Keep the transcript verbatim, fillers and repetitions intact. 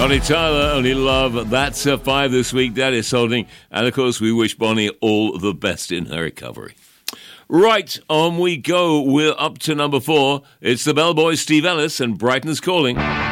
Bonnie Tyler, Only Love. That's a five this week. That is holding. And, of course, we wish Bonnie all the best in her recovery. Right, on we go. We're up to number four. It's the Bellboys, Steve Ellis, and Brighton's Calling.